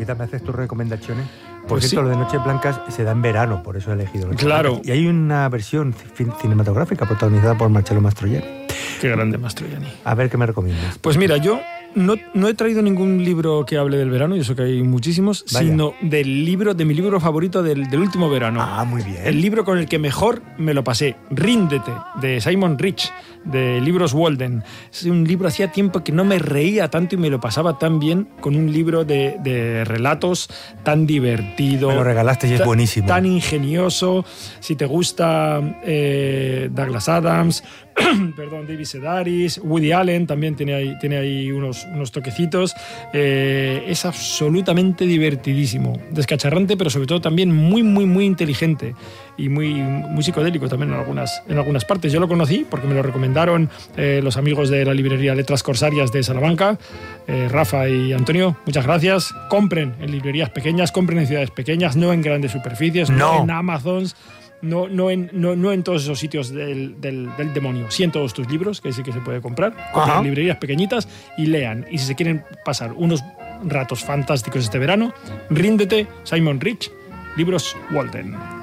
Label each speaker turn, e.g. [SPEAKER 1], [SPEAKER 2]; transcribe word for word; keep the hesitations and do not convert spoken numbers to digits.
[SPEAKER 1] Ahorita me haces tus recomendaciones. Por
[SPEAKER 2] Pues
[SPEAKER 1] cierto,
[SPEAKER 2] sí.
[SPEAKER 1] lo de Noches Blancas se da en verano, por eso he elegido Noches
[SPEAKER 2] Claro.
[SPEAKER 1] Blancas. Y hay una versión fin- cinematográfica protagonizada por Marcello Mastroianni.
[SPEAKER 2] Qué grande Mastroianni.
[SPEAKER 1] A ver qué me recomiendas.
[SPEAKER 2] Pues mira, yo no, no he traído ningún libro que hable del verano, y eso que hay muchísimos,
[SPEAKER 1] Vaya.
[SPEAKER 2] sino del libro, de mi libro favorito del, del último verano.
[SPEAKER 1] Ah, muy bien.
[SPEAKER 2] El libro con el que mejor me lo pasé, Ríndete, de Simon Rich, de Libros Walden. Es un libro, hacía tiempo que no me reía tanto y me lo pasaba tan bien con un libro de, de relatos tan divertido.
[SPEAKER 1] Me lo regalaste y es
[SPEAKER 2] ta-
[SPEAKER 1] buenísimo.
[SPEAKER 2] Tan ingenioso. Si te gusta eh, Douglas Adams, perdón, David Sedaris, Woody Allen también tiene ahí, tiene ahí unos, unos toquecitos. Eh, es absolutamente divertidísimo, descacharrante, pero sobre todo también muy, muy, muy inteligente y muy, muy psicodélico también en algunas, en algunas partes. Yo lo conocí porque me lo recomendaron eh, los amigos de la librería Letras Corsarias de Salamanca, eh, Rafa y Antonio. Muchas gracias. Compren en librerías pequeñas, compren en ciudades pequeñas, no en grandes superficies, no,
[SPEAKER 1] No.
[SPEAKER 2] en Amazons. No, no, en, no, no en todos esos sitios del, del, del demonio, sí en todos tus libros, que sí que se puede comprar. Compren
[SPEAKER 1] Ajá.
[SPEAKER 2] en librerías pequeñitas y lean. Y si se quieren pasar unos ratos fantásticos este verano, Ríndete, Simon Rich, Libros Walden.